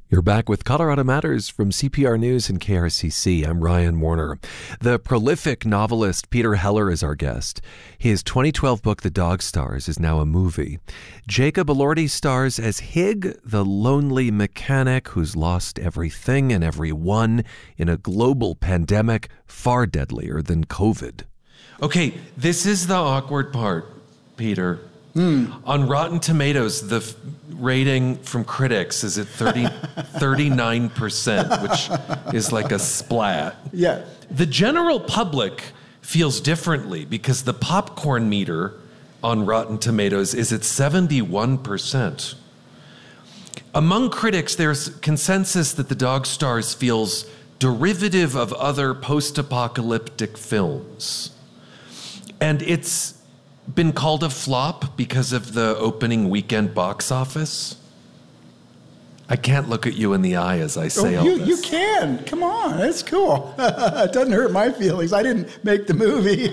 You're back with Colorado Matters from CPR News and KRCC. I'm Ryan Warner. The prolific novelist Peter Heller is our guest. His 2012 book, The Dog Stars, is now a movie. Jacob Elordi stars as Hig, the lonely mechanic who's lost everything and everyone in a global pandemic far deadlier than COVID. Okay, this is the awkward part, Peter. On Rotten Tomatoes, the rating from critics is at 39%, which is like a splat. Yeah. The general public feels differently because the popcorn meter on Rotten Tomatoes is at 71%. Among critics, there's consensus that The Dog Stars feels derivative of other post-apocalyptic films. And it's been called a flop because of the opening weekend box office. I can't look at you in the eye as I say all this. You can. Come on. It's cool. It doesn't hurt my feelings. I didn't make the movie.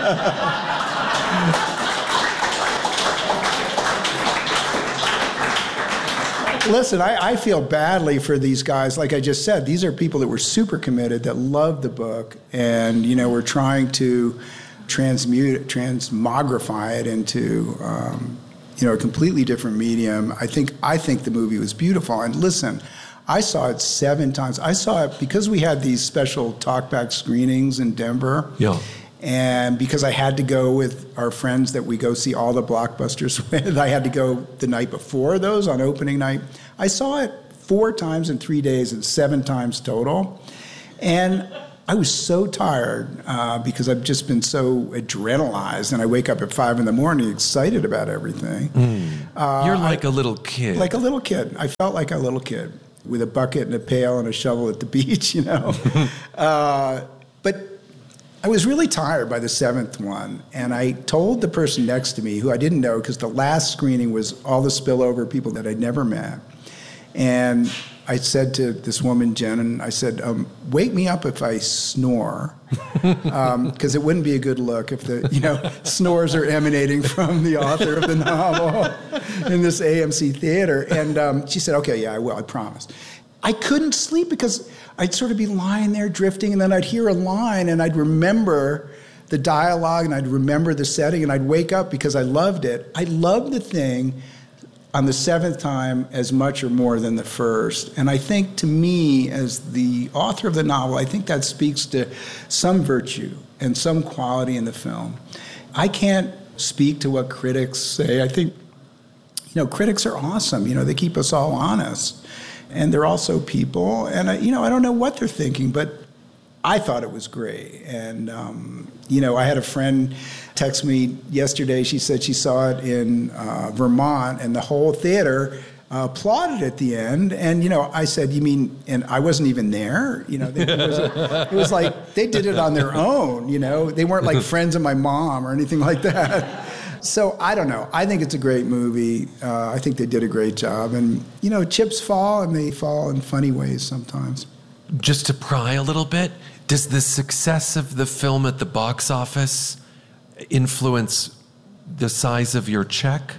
Listen, I feel badly for these guys. Like I just said, these are people that were super committed, that loved the book, and, you know, we're trying to transmogrify it into, a completely different medium. I think the movie was beautiful. And listen, I saw it 7 times. I saw it because we had these special talkback screenings in Denver. Yeah. And because I had to go with our friends that we go see all the blockbusters with, I had to go the night before those on opening night. I saw it 4 times in 3 days and 7 times total. And I was so tired because I've just been so adrenalized, and I wake up at 5 a.m. excited about everything. You're like a little kid. Like a little kid. I felt like a little kid with a bucket and a pail and a shovel at the beach, you know. But I was really tired by the 7th one, and I told the person next to me, who I didn't know because the last screening was all the spillover people that I'd never met. And I said to this woman, Jen, and I said, wake me up if I snore, because it wouldn't be a good look if the, snores are emanating from the author of the novel in this AMC theater. And she said, okay, yeah, I will, I promise. I couldn't sleep because I'd sort of be lying there drifting, and then I'd hear a line, and I'd remember the dialogue, and I'd remember the setting, and I'd wake up because I loved it. I loved the thing on the 7th time as much or more than the first. And I think, to me, as the author of the novel, I think that speaks to some virtue and some quality in the film. I can't speak to what critics say. I think, critics are awesome. They keep us all honest. And they're also people. And, I don't know what they're thinking, but I thought it was great. And, I had a friend text me yesterday. She said she saw it in Vermont, and the whole theater applauded at the end. And, I said, you mean, and I wasn't even there? It was like they did it on their own, They weren't like friends of my mom or anything like that. So I don't know. I think it's a great movie. I think they did a great job. And, chips fall, and they fall in funny ways sometimes. Just to pry a little bit, does the success of the film at the box office influence the size of your check?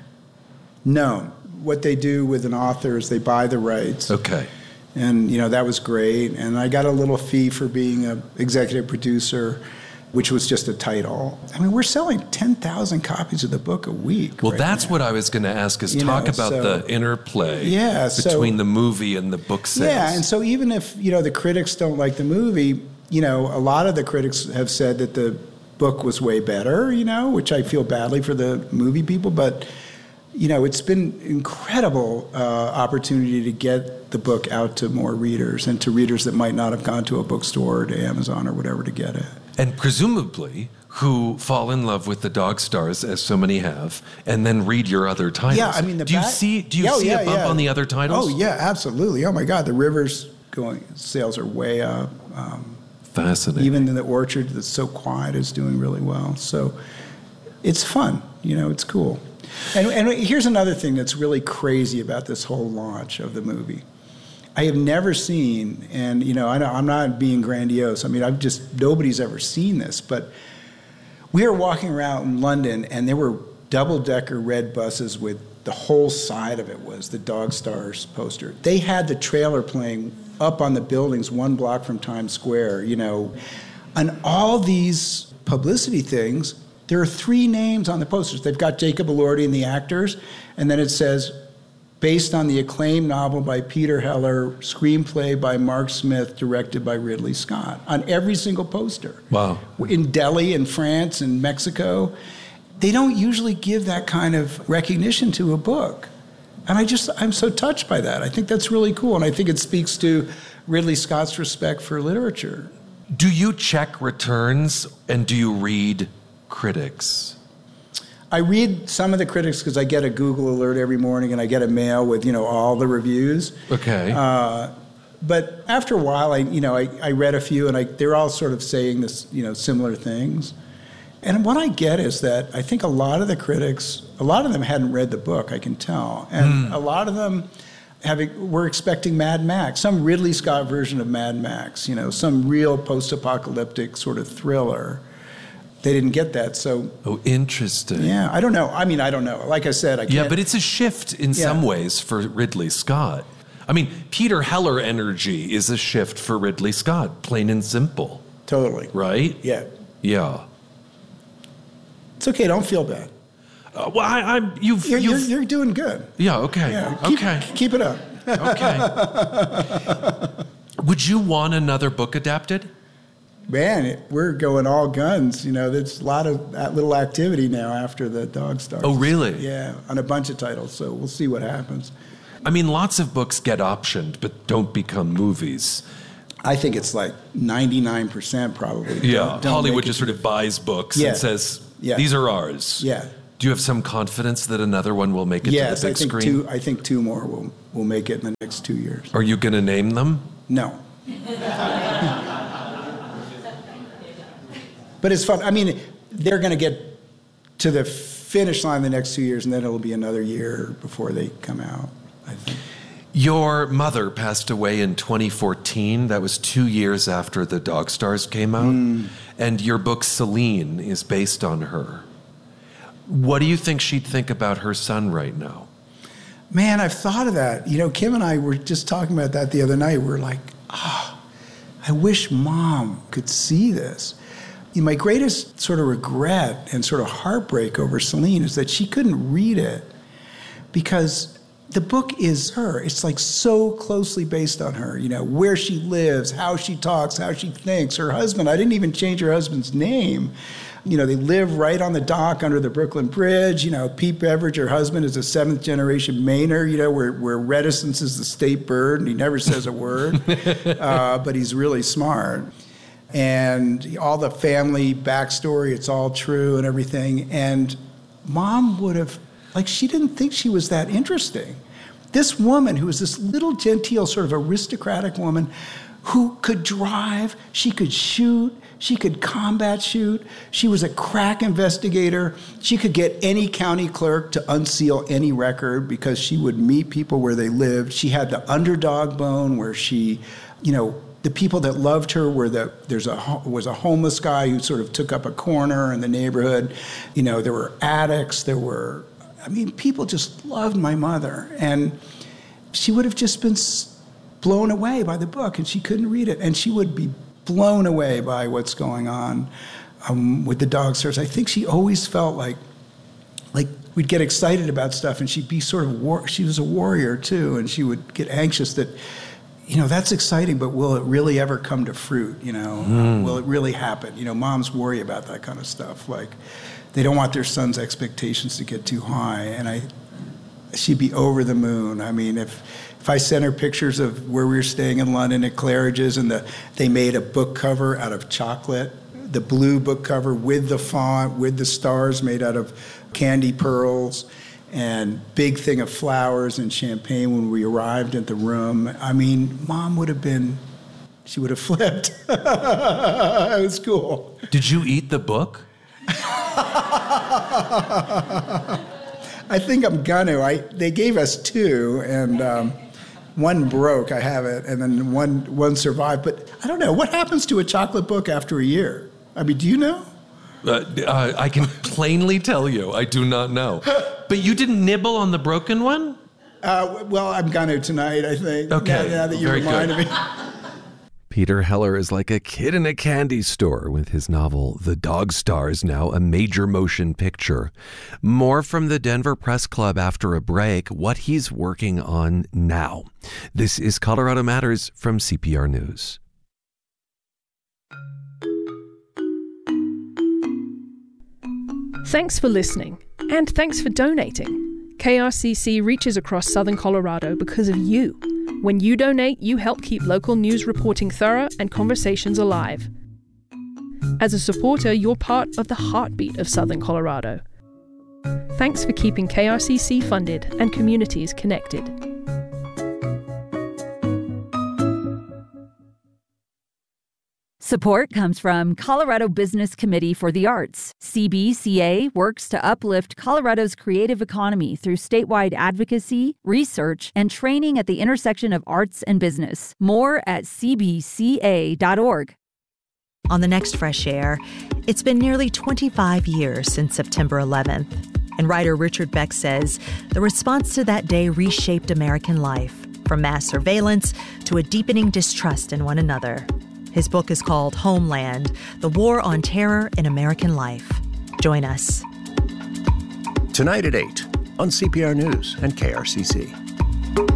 No. What they do with an author is they buy the rights. Okay. And, that was great. And I got a little fee for being an executive producer, which was just a title. I mean, we're selling 10,000 copies of the book a week. Well, right that's now. what I was going to ask, is talk about the interplay between the movie and the book sales. Yeah, and so even if, the critics don't like the movie, a lot of the critics have said that the book was way better, which I feel badly for the movie people. But, it's been incredible opportunity to get the book out to more readers, and to readers that might not have gone to a bookstore or to Amazon or whatever to get it. And presumably, who fall in love with The Dog Stars, as so many have, and then read your other titles. Yeah, I mean, do you see a bump on the other titles? Oh, yeah, absolutely. Oh, my God, the River's sales are way up. Fascinating. Even in the Orchard, that's so quiet, is doing really well. So it's fun. It's cool. And here's another thing that's really crazy about this whole launch of the movie. I have never seen, and I'm not being grandiose. I mean, nobody's ever seen this, but we were walking around in London, and there were double-decker red buses with the whole side of it was the Dog Stars poster. They had the trailer playing up on the buildings 1 block from Times Square, you know. And all these publicity things, there are 3 names on the posters. They've got Jacob Elordi and the actors, and then it says, based on the acclaimed novel by Peter Heller, screenplay by Mark Smith, directed by Ridley Scott, on every single poster. Wow. In Delhi, in France, in Mexico. They don't usually give that kind of recognition to a book. And I'm so touched by that. I think that's really cool, and I think it speaks to Ridley Scott's respect for literature. Do you check returns, and do you read critics? I read some of the critics because I get a Google alert every morning, and I get a mail with, all the reviews. Okay. But after a while, I read a few, and they're all sort of saying this, similar things. And what I get is that I think a lot of the critics, a lot of them hadn't read the book, I can tell. And a lot of them were expecting Mad Max, some Ridley Scott version of Mad Max, some real post-apocalyptic sort of thriller. They didn't get that, so... Oh, interesting. Yeah, I don't know. I don't know. Like I said, I can't... Yeah, but it's a shift in some ways for Ridley Scott. I mean, Peter Heller energy is a shift for Ridley Scott, plain and simple. Totally. Right? Yeah. Yeah. It's okay, don't feel bad. Well, you're doing good. Yeah, okay. Yeah, keep it up. Okay. Would you want another book adapted? Man, we're going all guns. There's a lot of that little activity now after the Dog Stars. Oh, really? Yeah, on a bunch of titles, so we'll see what happens. I mean, lots of books get optioned, but don't become movies. I think it's like 99% probably. Yeah, Hollywood just sort of buys books and says, these are ours. Yeah. Do you have some confidence that another one will make it to the big screen? I think 2 more will make it in the next 2 years. Are you going to name them? No. But it's fun. I mean, they're going to get to the finish line the next 2 years, and then it'll be another year before they come out, I think. Your mother passed away in 2014. That was 2 years after the Dog Stars came out. And your book, Celine, is based on her. What do you think she'd think about her son right now? Man, I've thought of that. Kim and I were just talking about that the other night. We're like, I wish Mom could see this. My greatest sort of regret and sort of heartbreak over Celine is that she couldn't read it because the book is her. It's like so closely based on her, where she lives, how she talks, how she thinks. Her husband, I didn't even change her husband's name. They live right on the dock under the Brooklyn Bridge. Pete Beveridge, her husband, is a 7th-generation Mainer, where reticence is the state bird, and he never says a word, but he's really smart. And all the family backstory, it's all true and everything. And Mom would have, she didn't think she was that interesting. This woman, who was this little genteel, sort of aristocratic woman, who could drive, she could shoot, she could combat shoot, she was a crack investigator, she could get any county clerk to unseal any record because she would meet people where they lived. She had the underdog bone where she, the people that loved her was a homeless guy who sort of took up a corner in the neighborhood. There were addicts, people just loved my mother. And she would have just been blown away by the book, and she couldn't read it. And she would be blown away by what's going on with the Dog Stars. I think she always felt like we'd get excited about stuff, and she'd be sort of she was a warrior too, and she would get anxious that, that's exciting, but will it really ever come to fruit? Will it really happen? Moms worry about that kind of stuff. They don't want their son's expectations to get too high, and she'd be over the moon. I mean, if I sent her pictures of where we were staying in London at Claridge's, and they made a book cover out of chocolate, the blue book cover with the font, with the stars made out of candy pearls, and big thing of flowers and champagne when we arrived at the room. I mean, Mom would have flipped. It was cool. Did you eat the book? I think I'm gonna. They gave us 2, and one broke. I have it, and then one survived. But I don't know what happens to a chocolate book after a year. I mean, do you know? I can plainly tell you, I do not know. But you didn't nibble on the broken one? Well, I'm going to tonight, I think. Okay, now that you very reminded good. me. Peter Heller is like a kid in a candy store with his novel The Dog Stars, now a major motion picture. More from the Denver Press Club after a break, what he's working on now. This is Colorado Matters from CPR News. Thanks for listening, and thanks for donating. KRCC reaches across southern Colorado because of you. When you donate, you help keep local news reporting thorough and conversations alive. As a supporter, you're part of the heartbeat of southern Colorado. Thanks for keeping KRCC funded and communities connected. Support comes from Colorado Business Committee for the Arts. CBCA works to uplift Colorado's creative economy through statewide advocacy, research, and training at the intersection of arts and business. More at cbca.org. On the next Fresh Air, it's been nearly 25 years since September 11th. And writer Richard Beck says the response to that day reshaped American life, from mass surveillance to a deepening distrust in one another. His book is called Homeland: The War on Terror in American Life. Join us. Tonight at 8 on CPR News and KRCC.